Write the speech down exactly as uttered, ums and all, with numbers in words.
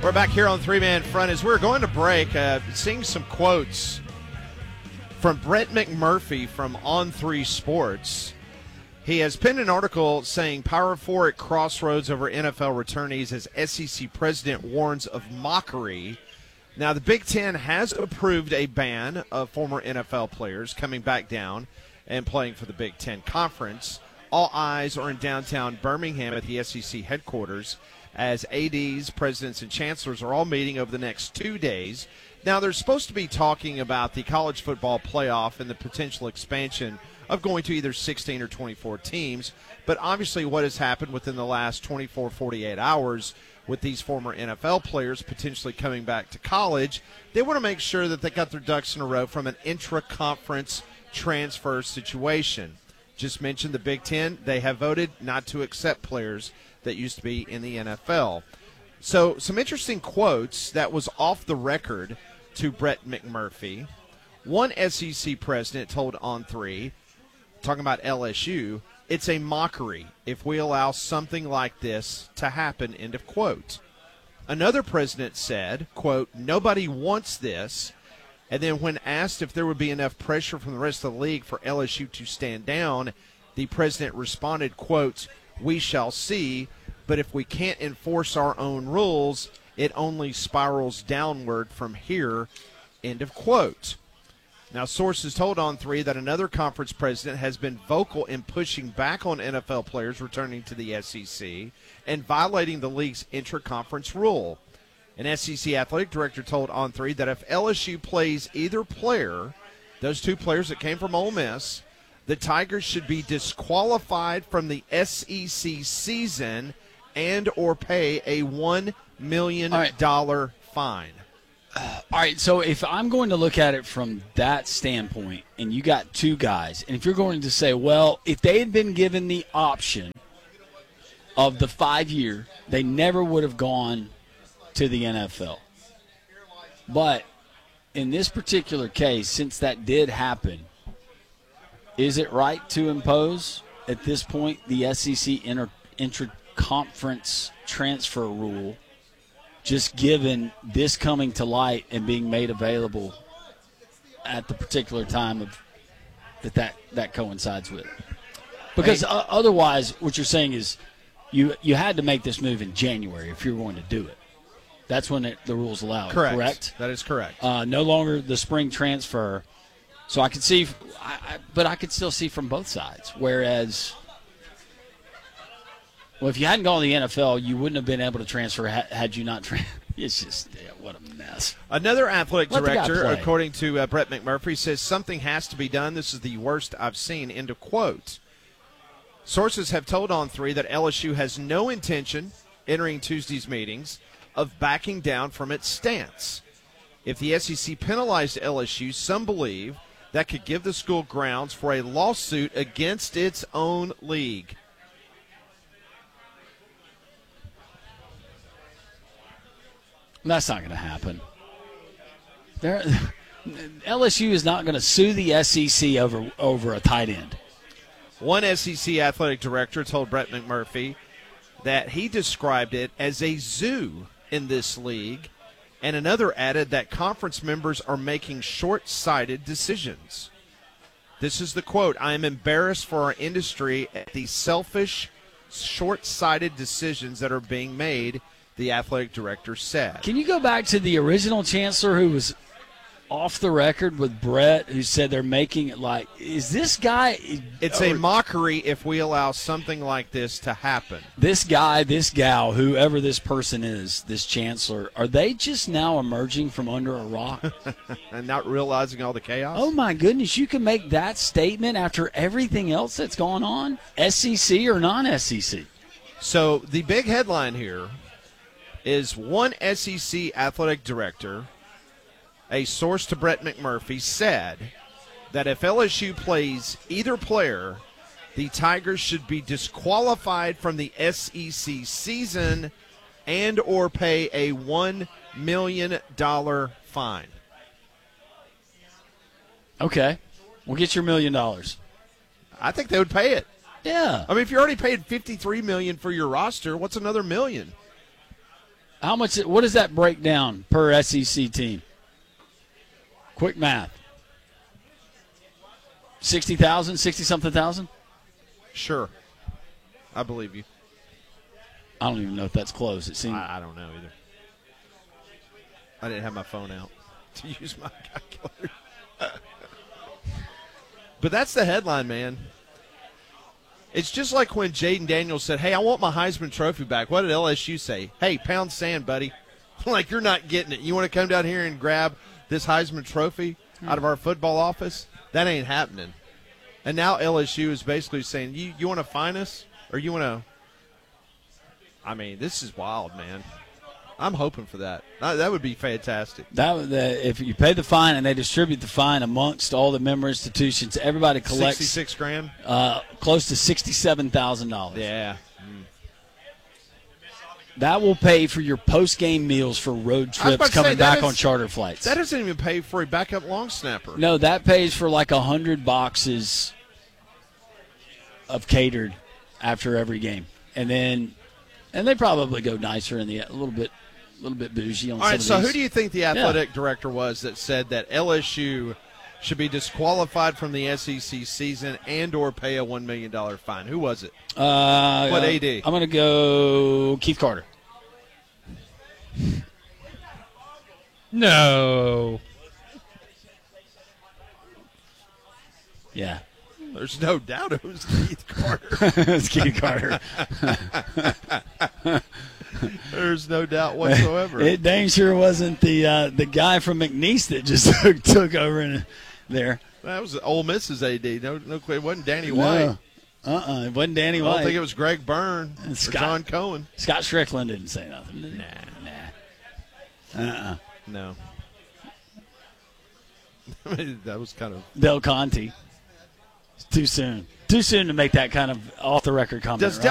We're back here on Three Man Front as we're going to break, uh, seeing some quotes from Brett McMurphy from On three Sports. He has penned an article saying Power Four at crossroads over N F L returnees as S E C president warns of mockery. Now, the Big Ten has approved a ban of former N F L players coming back down and playing for the Big Ten Conference. All eyes are in downtown Birmingham at the S E C headquarters as A Ds, presidents, and chancellors are all meeting over the next two days. Now, they're supposed to be talking about the college football playoff and the potential expansion of going to either sixteen or twenty-four teams. But obviously what has happened within the last twenty-four, forty-eight hours with these former N F L players potentially coming back to college, they want to make sure that they got their ducks in a row from an intra-conference transfer situation. Just mentioned the Big Ten. They have voted not to accept players that used to be in the N F L. So some interesting quotes that was off the record to Brett McMurphy. One S E C president told On three, talking about L S U, it's a mockery if we allow something like this to happen, end of quote. Another president said, quote, nobody wants this. And then when asked if there would be enough pressure from the rest of the league for L S U to stand down, the president responded, quote, we shall see, but if we can't enforce our own rules, it only spirals downward from here, end of quote. Now, sources told On three that another conference president has been vocal in pushing back on N F L players returning to the S E C and violating the league's intra-conference rule. An S E C athletic director told On three that if L S U plays either player, those two players that came from Ole Miss, the Tigers should be disqualified from the S E C season and or pay a one million dollars right. fine. Uh, all right, so if I'm going to look at it from that standpoint, and you got two guys, and if you're going to say, well, if they had been given the option of the five-year, they never would have gone to the N F L. But in this particular case, since that did happen, is it right to impose at this point the S E C inter- intra-conference transfer rule, just given this coming to light and being made available at the particular time of that that, that coincides with? Because hey. uh, otherwise what you're saying is you you had to make this move in January if you're going to do it. That's when it, the rules allow it, correct. correct? That is correct. Uh, no longer the spring transfer. So I could see, I, I, but I could still see from both sides. Whereas, well, if you hadn't gone to the N F L, you wouldn't have been able to transfer ha- had you not tra- It's just, yeah, what a mess. Another athletic Let director, according to uh, Brett McMurphy, says something has to be done. This is the worst I've seen, end of quote. Sources have told On three that L S U has no intention, entering Tuesday's meetings, of backing down from its stance. If the S E C penalized L S U, some believe that could give the school grounds for a lawsuit against its own league. That's not going to happen. There, L S U is not going to sue the S E C over over a tight end. One S E C athletic director told Brett McMurphy that he described it as a zoo in this league, and another added that conference members are making short-sighted decisions. This is the quote, I am embarrassed for our industry at the selfish, short-sighted decisions that are being made, the athletic director said. Can you go back to the original chancellor who was off the record with Brett, who said they're making it like, is this guy? It's a mockery if we allow something like this to happen. This guy, this gal, whoever this person is, this chancellor, are they just now emerging from under a rock? And not realizing all the chaos? Oh, my goodness, you can make that statement after everything else that's gone on? S E C or non-S E C? So the big headline here is one S E C athletic director, a source to Brett McMurphy, said that if L S U plays either player, the Tigers should be disqualified from the S E C season and or pay a one million dollars fine. Okay. We'll get your million dollars. I think they would pay it. Yeah. I mean, if you already paid fifty-three million dollars for your roster, what's another million? How much? What does that break down per S E C team? Quick math. sixty thousand, sixty-something thousand? Sure. I believe you. I don't even know if that's close. It seemed. I, I don't know either. I didn't have my phone out to use my calculator. But that's the headline, man. It's just like when Jaden Daniels said, hey, I want my Heisman Trophy back. What did L S U say? Hey, pound sand, buddy. Like, you're not getting it. You want to come down here and grab this Heisman Trophy out of our football office? That ain't happening. And now L S U is basically saying, you, you want to fine us? Or you want to – I mean, this is wild, man. I'm hoping for that. That would be fantastic. That the, if you pay the fine and they distribute the fine amongst all the member institutions, everybody collects sixty-six grand, uh, close to sixty-seven thousand dollars. Yeah, mm. That will pay for your post-game meals for road trips coming say, back is, on charter flights. That doesn't even pay for a backup long snapper. No, that pays for like a hundred boxes of catered after every game, and then and they probably go nicer in the a little bit. A little bit bougie on All right, some so of these. Who do you think the athletic yeah. director was that said that L S U should be disqualified from the S E C season and or pay a one million dollars fine? Who was it? Uh, what A D? I'm going to go Keith Carter. No. Yeah. There's no doubt it was Keith Carter. It's Keith Carter. There's no doubt whatsoever. It dang sure wasn't the uh, the guy from McNeese that just took, took over in there. That was Ole Miss's A D. No, no, it wasn't Danny No. White. Uh-uh, it wasn't Danny I White. don't think it was Greg Byrne or Scott, John Cohen. Scott Strickland didn't say nothing. Did he? Nah, nah. Uh-uh. No. That was kind of Del Conte. It's too soon. Too soon to make that kind of off the record comment. Does right? Del